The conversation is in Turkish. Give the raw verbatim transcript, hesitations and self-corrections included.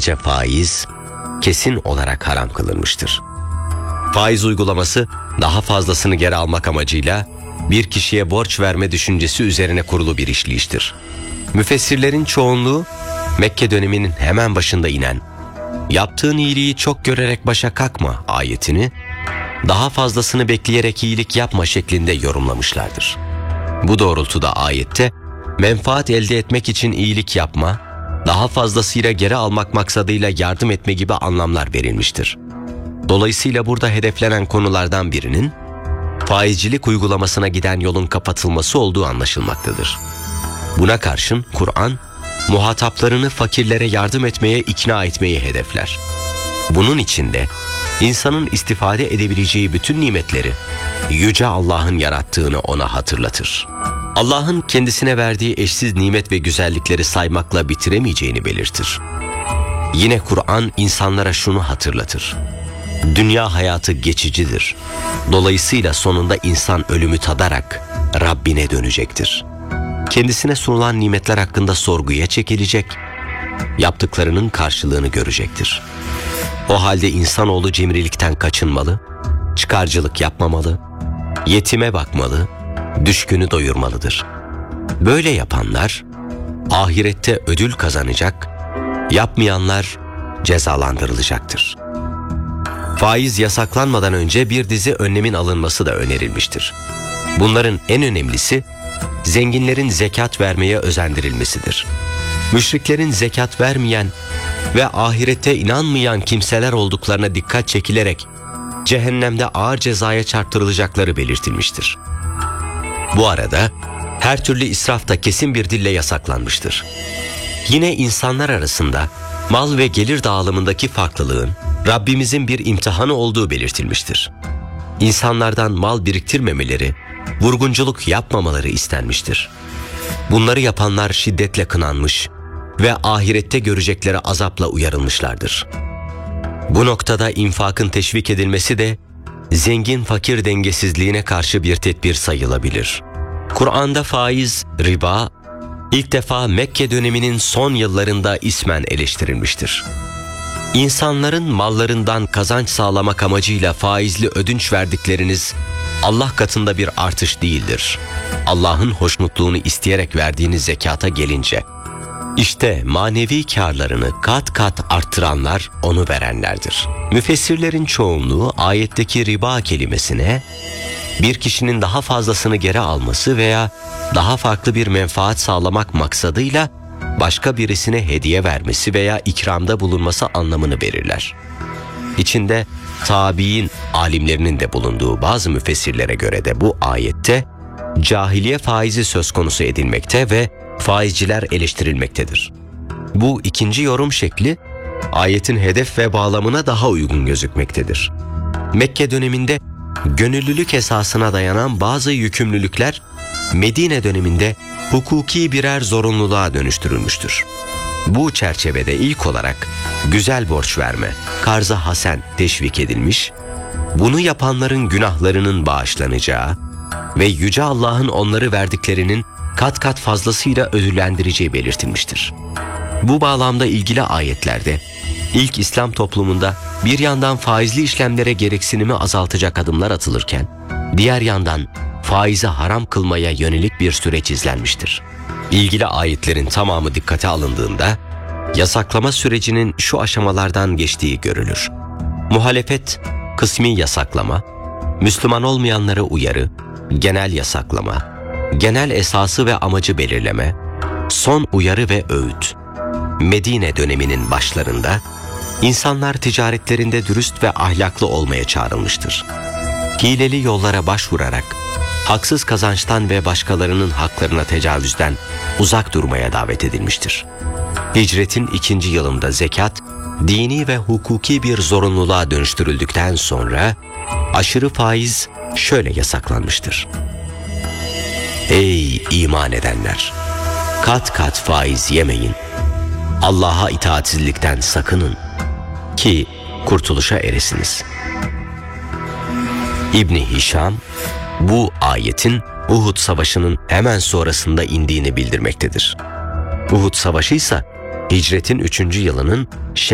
Böylece faiz kesin olarak haram kılınmıştır. Faiz uygulaması daha fazlasını geri almak amacıyla bir kişiye borç verme düşüncesi üzerine kurulu bir işleyiştir. Müfessirlerin çoğunluğu Mekke döneminin hemen başında inen "Yaptığın iyiliği çok görerek başa kalkma" ayetini daha fazlasını bekleyerek iyilik yapma şeklinde yorumlamışlardır. Bu doğrultuda ayette menfaat elde etmek için iyilik yapma, daha fazlasıyla geri almak maksadıyla yardım etme gibi anlamlar verilmiştir. Dolayısıyla burada hedeflenen konulardan birinin faizcilik uygulamasına giden yolun kapatılması olduğu anlaşılmaktadır. Buna karşın Kur'an, muhataplarını fakirlere yardım etmeye ikna etmeyi hedefler. Bunun için de insanın istifade edebileceği bütün nimetleri Yüce Allah'ın yarattığını ona hatırlatır. Allah'ın kendisine verdiği eşsiz nimet ve güzellikleri saymakla bitiremeyeceğini belirtir. Yine Kur'an insanlara şunu hatırlatır: dünya hayatı geçicidir. Dolayısıyla sonunda insan ölümü tadarak Rabbine dönecektir. Kendisine sunulan nimetler hakkında sorguya çekilecek, yaptıklarının karşılığını görecektir. O halde insanoğlu cimrilikten kaçınmalı, çıkarcılık yapmamalı, yetime bakmalı, düşkünü doyurmalıdır. Böyle yapanlar ahirette ödül kazanacak, yapmayanlar cezalandırılacaktır. Faiz yasaklanmadan önce bir dizi önlemin alınması da önerilmiştir. Bunların en önemlisi zenginlerin zekat vermeye özendirilmesidir. Müşriklerin zekat vermeyen ve ahirete inanmayan kimseler olduklarına dikkat çekilerek cehennemde ağır cezaya çarptırılacakları belirtilmiştir. Bu arada her türlü israf da kesin bir dille yasaklanmıştır. Yine insanlar arasında mal ve gelir dağılımındaki farklılığın Rabbimizin bir imtihanı olduğu belirtilmiştir. İnsanlardan mal biriktirmemeleri, vurgunculuk yapmamaları istenmiştir. Bunları yapanlar şiddetle kınanmış ve ahirette görecekleri azapla uyarılmışlardır. Bu noktada infakın teşvik edilmesi de zengin fakir dengesizliğine karşı bir tedbir sayılabilir. Kur'an'da faiz, riba ilk defa Mekke döneminin son yıllarında ismen eleştirilmiştir. İnsanların mallarından kazanç sağlamak amacıyla faizli ödünç verdikleriniz Allah katında bir artış değildir. Allah'ın hoşnutluğunu isteyerek verdiğiniz zekata gelince, işte manevi kârlarını kat kat arttıranlar onu verenlerdir. Müfessirlerin çoğunluğu ayetteki riba kelimesine bir kişinin daha fazlasını geri alması veya daha farklı bir menfaat sağlamak maksadıyla başka birisine hediye vermesi veya ikramda bulunması anlamını verirler. İçinde tabiin alimlerinin de bulunduğu bazı müfessirlere göre de bu ayette cahiliye faizi söz konusu edilmekte ve faizciler eleştirilmektedir. Bu ikinci yorum şekli ayetin hedef ve bağlamına daha uygun gözükmektedir. Mekke döneminde gönüllülük esasına dayanan bazı yükümlülükler Medine döneminde hukuki birer zorunluluğa dönüştürülmüştür. Bu çerçevede ilk olarak güzel borç verme, karz-ı hasen teşvik edilmiş, bunu yapanların günahlarının bağışlanacağı ve Yüce Allah'ın onları verdiklerinin kat kat fazlasıyla ödüllendireceği belirtilmiştir. Bu bağlamda ilgili ayetlerde ilk İslam toplumunda bir yandan faizli işlemlere gereksinimi azaltacak adımlar atılırken, diğer yandan faizi haram kılmaya yönelik bir süreç izlenmiştir. İlgili ayetlerin tamamı dikkate alındığında yasaklama sürecinin şu aşamalardan geçtiği görülür. Muhalefet, kısmi yasaklama, Müslüman olmayanlara uyarı, genel yasaklama, genel esası ve amacı belirleme, son uyarı ve öğüt. Medine döneminin başlarında insanlar ticaretlerinde dürüst ve ahlaklı olmaya çağrılmıştır. Hileli yollara başvurarak haksız kazançtan ve başkalarının haklarına tecavüzden uzak durmaya davet edilmiştir. Hicretin ikinci yılında zekat, dini ve hukuki bir zorunluluğa dönüştürüldükten sonra aşırı faiz şöyle yasaklanmıştır. Ey iman edenler! Kat kat faiz yemeyin. Allah'a itaatsizlikten sakının ki kurtuluşa eresiniz. İbn Hişam bu ayetin Uhud Savaşı'nın hemen sonrasında indiğini bildirmektedir. Uhud Savaşı ise Hicretin üçüncü yılının